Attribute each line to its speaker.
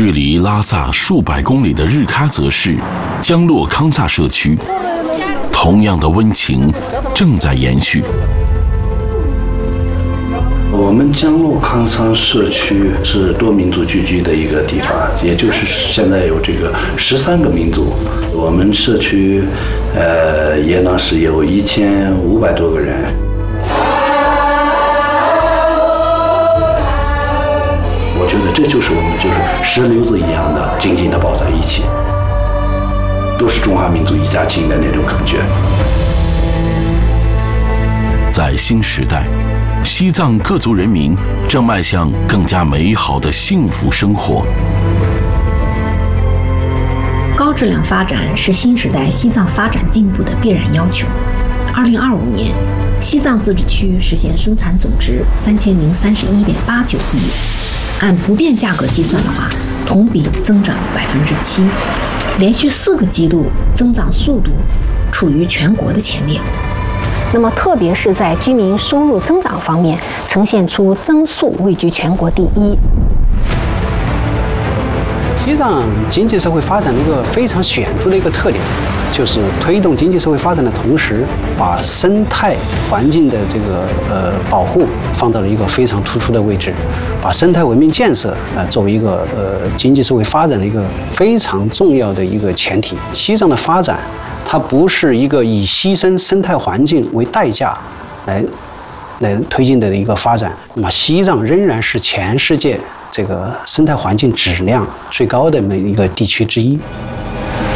Speaker 1: 距离拉萨数百公里的日喀则市江洛康萨社区，同样的温情正在延续。
Speaker 2: 我们江洛康萨社区是多民族聚居的一个地方，也就是现在有这个13个民族。我们社区，也呢是有1500多个人。我觉得这就是我们就是石榴子一样的紧紧的抱在一起，都是中华民族一家亲的那种感觉。
Speaker 1: 在新时代，西藏各族人民正迈向更加美好的幸福生活。
Speaker 3: 高质量发展是新时代西藏发展进步的必然要求。2025年，西藏自治区实现生产总值3031.89亿，按不变价格计算的话，同比增长7%，连续4个季度增长速度处于全国的前列。
Speaker 4: 那么，特别是在居民收入增长方面，呈现出增速位居全国第一。
Speaker 5: 西藏经济社会发展的一个非常显著的一个特点，就是推动经济社会发展的同时，把生态环境的这个保护放到了一个非常突出的位置，把生态文明建设作为一个经济社会发展的一个非常重要的一个前提。西藏的发展，它不是一个以牺牲生态环境为代价来推进的一个发展。那么，西藏仍然是全世界这个生态环境质量最高的一个地区之一。